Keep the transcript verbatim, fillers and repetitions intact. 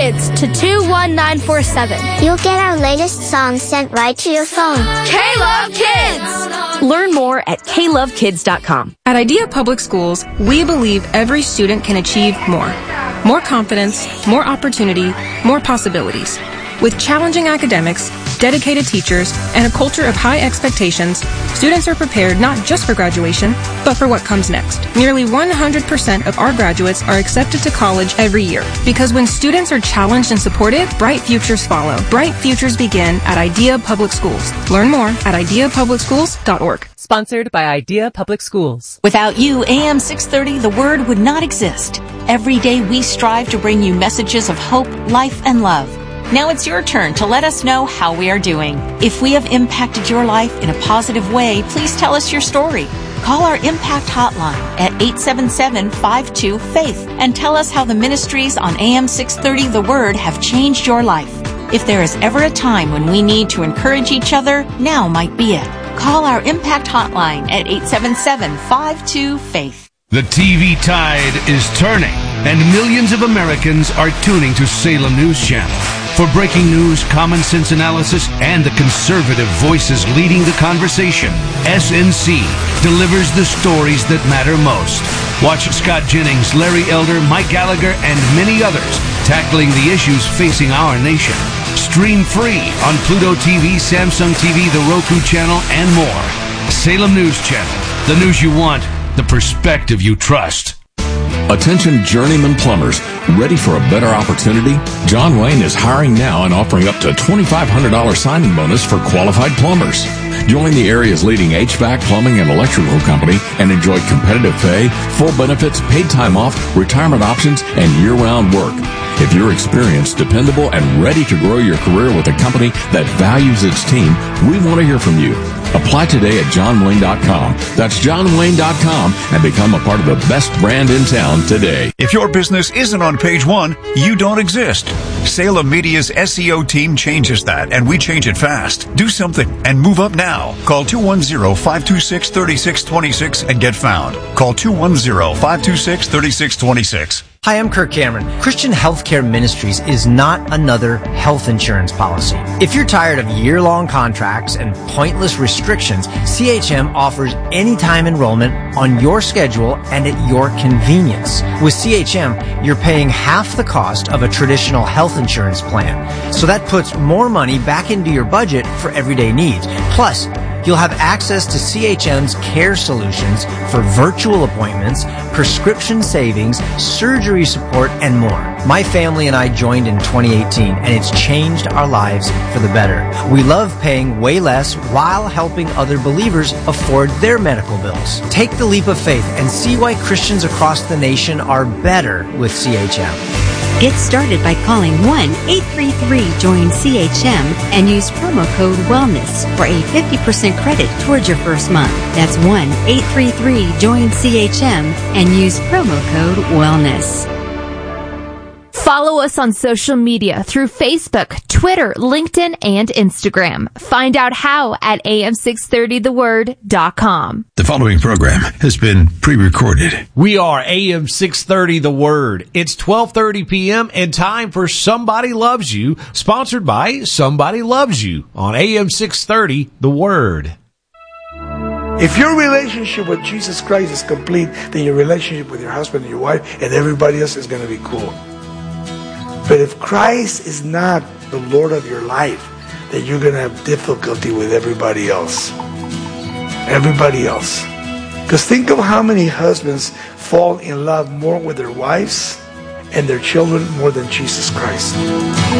Kids to two one nine four seven. You'll get our latest songs sent right to your phone. K-Love Kids! Learn more at k love kids dot com. At Idea Public Schools, we believe every student can achieve more. More confidence, more opportunity, more possibilities. With challenging academics, dedicated teachers, and a culture of high expectations, students are prepared not just for graduation, but for what comes next. Nearly one hundred percent of our graduates are accepted to college every year. Because when students are challenged and supported, bright futures follow. Bright futures begin at Idea Public Schools. Learn more at idea public schools dot org. Sponsored by Idea Public Schools. Without you, A M six thirty, the Word would not exist. Every day we strive to bring you messages of hope, life, and love. Now it's your turn to let us know how we are doing. If we have impacted your life in a positive way, please tell us your story. Call our Impact Hotline at eight seven seven, five two, FAITH and tell us how the ministries on A M six thirty The Word have changed your life. If there is ever a time when we need to encourage each other, now might be it. Call our Impact Hotline at eight seven seven, five two, FAITH. The T V tide is turning, and millions of Americans are tuning to Salem News Channel. For breaking news, common sense analysis, and the conservative voices leading the conversation, S N C delivers the stories that matter most. Watch Scott Jennings, Larry Elder, Mike Gallagher, and many others tackling the issues facing our nation. Stream free on Pluto T V, Samsung T V, the Roku channel, and more. Salem News Channel. The news you want, the perspective you trust. Attention journeyman plumbers, ready for a better opportunity? John Wayne is hiring now and offering up to twenty-five hundred dollars signing bonus for qualified plumbers. Join the area's leading H V A C, plumbing, and electrical company and enjoy competitive pay, full benefits, paid time off, retirement options, and year-round work. If you're experienced, dependable, and ready to grow your career with a company that values its team, we want to hear from you. Apply today at john wayne dot com. That's john wayne dot com and become a part of the best brand in town today. If your business isn't on page one, you don't exist. Salem Media's S E O team changes that, and we change it fast. Do something and move up now. Call two one zero, five two six, three six two six and get found. Call two one zero, five two six, three six two six. Hi, I'm Kirk Cameron. Christian Healthcare Ministries is not another health insurance policy. If you're tired of year-long contracts and pointless restrictions, C H M offers anytime enrollment on your schedule and at your convenience. With C H M, you're paying half the cost of a traditional health insurance plan. So that puts more money back into your budget for everyday needs. Plus, you'll have access to C H M's care solutions for virtual appointments, prescription savings, surgery support, and more. My family and I joined in twenty eighteen, and it's changed our lives for the better. We love paying way less while helping other believers afford their medical bills. Take the leap of faith and see why Christians across the nation are better with C H M. Get started by calling one eight three three join C H M and use promo code WELLNESS for a fifty percent credit towards your first month. That's one eight three three join C H M and use promo code WELLNESS. Follow us on social media through Facebook, Twitter, LinkedIn, and Instagram. Find out how at A M six thirty the word dot com. The following program has been pre-recorded. We are A M six thirty The Word. It's twelve thirty p.m. and time for Somebody Loves You, sponsored by Somebody Loves You on A M six thirty The Word. If your relationship with Jesus Christ is complete, then your relationship with your husband and your wife and everybody else is going to be cool. But if Christ is not the Lord of your life, then you're going to have difficulty with everybody else. Everybody else. Because think of how many husbands fall in love more with their wives and their children more than Jesus Christ.